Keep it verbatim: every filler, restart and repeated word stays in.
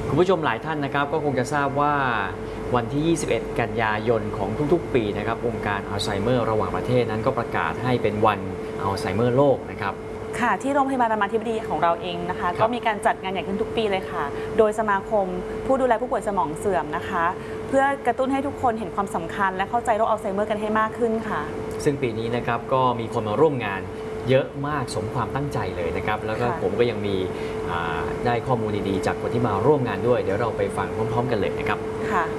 คุณผู้ชมหลายท่านนะครับก็คงจะทราบว่าวันที่ ยี่สิบเอ็ด กันยายนของทุกๆ ปีนะครับองค์การอัลไซเมอร์ระหว่างประเทศนั้นก็ประกาศให้เป็นวันอัลไซเมอร์โลกนะครับค่ะที่โรงพยาบาลรามาธิบดีของเราเองนะคะก็มีการจัดงานใหญ่ขึ้นทุกปีเลยค่ะโดยสมาคมผู้ดูแลผู้ป่วยสมองเสื่อมนะคะเพื่อกระตุ้นให้ทุกคนเห็นความสำคัญและเข้าใจโรคอัลไซเมอร์กันให้มากขึ้นค่ะซึ่งปีนี้นะครับก็มีคนมาร่วมงานเยอะมากสมความตั้งใจเลยนะครับแล้วก็ผมก็ยังมีได้ข้อมูลดีๆจากคนที่มาร่วมงานด้วยเดี๋ยวเราไปฟังพร้อมๆกันเลยนะครับค่ะ